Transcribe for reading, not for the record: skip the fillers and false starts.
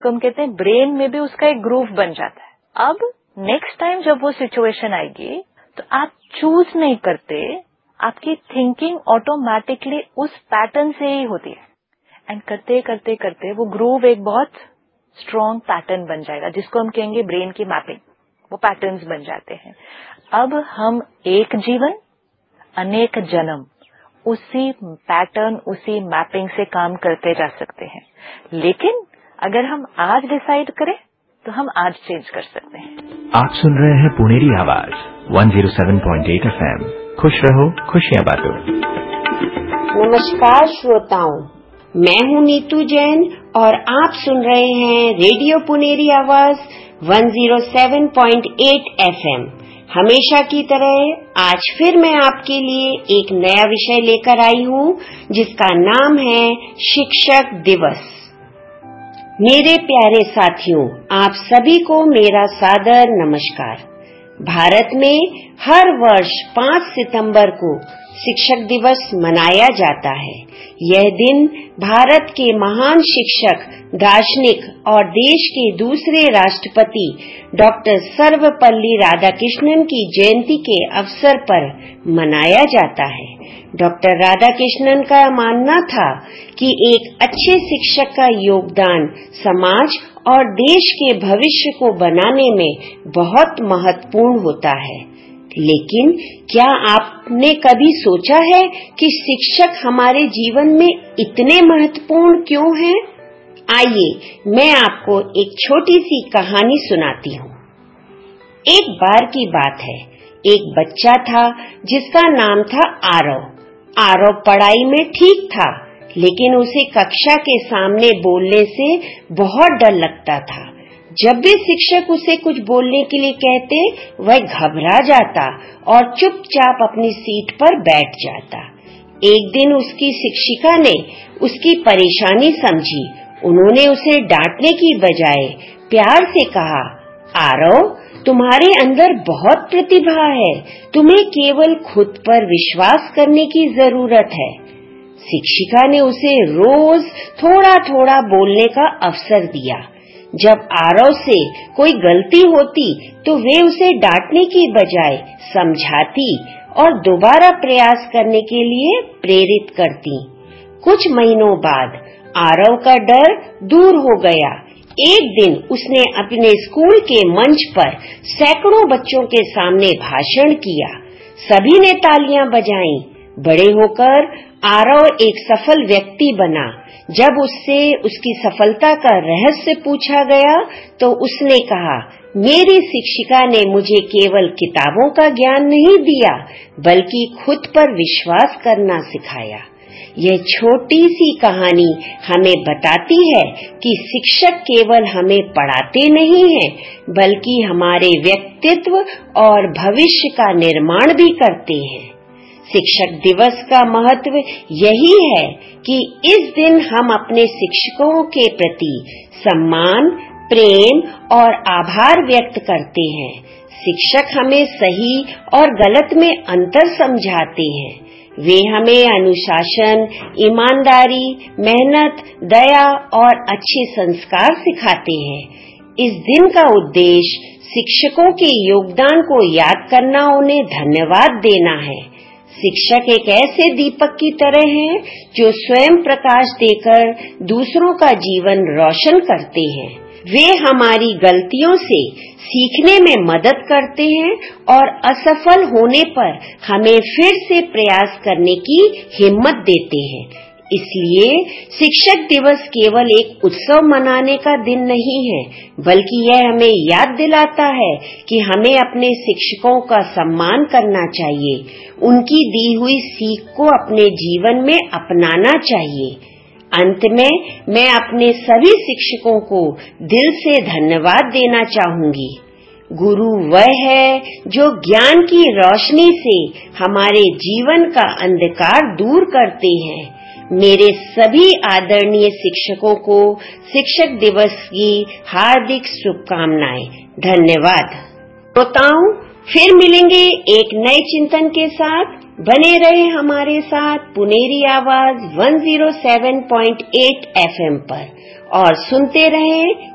जिसको हम कहते हैं ब्रेन में भी उसका एक ग्रूव बन जाता है। अब नेक्स्ट टाइम जब वो सिचुएशन आएगी तो आप चूज नहीं करते, आपकी थिंकिंग ऑटोमेटिकली उस पैटर्न से ही होती है एंड करते करते करते वो ग्रूव एक बहुत स्ट्रॉन्ग पैटर्न बन जाएगा जिसको हम कहेंगे ब्रेन की मैपिंग। वो पैटर्न्स बन जाते हैं। अब हम एक जीवन अनेक जन्म उसी पैटर्न उसी मैपिंग से काम करते जा सकते हैं, लेकिन अगर हम आज डिसाइड करें तो हम आज चेंज कर सकते हैं। आप सुन रहे हैं पुनेरी आवाज 107.8 FM। खुश रहो, खुशियां बांटो। नमस्कार श्रोताओं, मैं हूं नीतू जैन और आप सुन रहे हैं रेडियो पुनेरी आवाज 107.8 FM। हमेशा की तरह आज फिर मैं आपके लिए एक नया विषय लेकर आई हूं जिसका नाम है शिक्षक दिवस। मेरे प्यारे साथियों, आप सभी को मेरा सादर नमस्कार। भारत में हर वर्ष 5 सितंबर को शिक्षक दिवस मनाया जाता है। यह दिन भारत के महान शिक्षक, दार्शनिक और देश के दूसरे राष्ट्रपति डॉक्टर सर्वपल्ली राधाकृष्णन की जयंती के अवसर पर मनाया जाता है। डॉक्टर राधाकृष्णन का मानना था कि एक अच्छे शिक्षक का योगदान समाज और देश के भविष्य को बनाने में बहुत महत्वपूर्ण होता है। लेकिन क्या आपने कभी सोचा है कि शिक्षक हमारे जीवन में इतने महत्वपूर्ण क्यों हैं? आइए मैं आपको एक छोटी सी कहानी सुनाती हूँ। एक बार की बात है, एक बच्चा था जिसका नाम था आरव। आरव पढ़ाई में ठीक था, लेकिन उसे कक्षा के सामने बोलने से बहुत डर लगता था। जब भी शिक्षक उसे कुछ बोलने के लिए कहते, वह घबरा जाता और चुपचाप अपनी सीट पर बैठ जाता। एक दिन उसकी शिक्षिका ने उसकी परेशानी समझी। उन्होंने उसे डांटने की बजाय प्यार से कहा, आरव, तुम्हारे अंदर बहुत प्रतिभा है, तुम्हें केवल खुद पर विश्वास करने की जरूरत है। शिक्षिका ने उसे रोज थोड़ा थोड़ा बोलने का अवसर दिया। जब आरव से कोई गलती होती तो वे उसे डांटने की बजाय समझाती और दोबारा प्रयास करने के लिए प्रेरित करती। कुछ महीनों बाद आरव का डर दूर हो गया। एक दिन उसने अपने स्कूल के मंच पर सैकड़ों बच्चों के सामने भाषण किया। सभी ने तालियां बजाईं। बड़े होकर आरव एक सफल व्यक्ति बना। जब उससे उसकी सफलता का रहस्य पूछा गया तो उसने कहा, मेरी शिक्षिका ने मुझे केवल किताबों का ज्ञान नहीं दिया, बल्कि खुद पर विश्वास करना सिखाया। यह छोटी सी कहानी हमें बताती है कि शिक्षक केवल हमें पढ़ाते नहीं हैं, बल्कि हमारे व्यक्तित्व और भविष्य का निर्माण भी करते हैं। शिक्षक दिवस का महत्व यही है कि इस दिन हम अपने शिक्षकों के प्रति सम्मान, प्रेम और आभार व्यक्त करते हैं। शिक्षक हमें सही और गलत में अंतर समझाते हैं। वे हमें अनुशासन, ईमानदारी, मेहनत, दया और अच्छे संस्कार सिखाते हैं। इस दिन का उद्देश्य शिक्षकों के योगदान को याद करना, उन्हें धन्यवाद देना है। शिक्षक एक ऐसे दीपक की तरह हैं जो स्वयं प्रकाश देकर दूसरों का जीवन रोशन करते हैं। वे हमारी गलतियों से सीखने में मदद करते हैं और असफल होने पर हमें फिर से प्रयास करने की हिम्मत देते हैं। इसलिए शिक्षक दिवस केवल एक उत्सव मनाने का दिन नहीं है, बल्कि यह हमें याद दिलाता है कि हमें अपने शिक्षकों का सम्मान करना चाहिए, उनकी दी हुई सीख को अपने जीवन में अपनाना चाहिए। अंत में मैं अपने सभी शिक्षकों को दिल से धन्यवाद देना चाहूंगी। गुरु वह है जो ज्ञान की रोशनी से हमारे जीवन का अंधकार दूर करते हैं। मेरे सभी आदरणीय शिक्षकों को शिक्षक दिवस की हार्दिक शुभकामनाएं। धन्यवाद। श्रोताओं, फिर मिलेंगे एक नए चिंतन के साथ। बने रहे हमारे साथ पुनेरी आवाज 107.8 FM पर और सुनते रहें